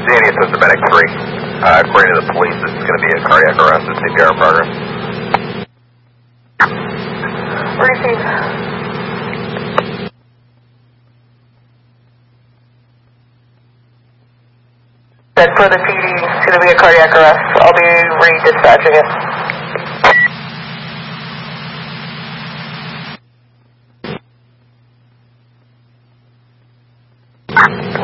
Danny, it's Medic 3. According to the police, this is going to be a cardiac arrest and CPR in progress. Receive. Said for the PD, it's going to be a cardiac arrest. I'll be re-dispatching it.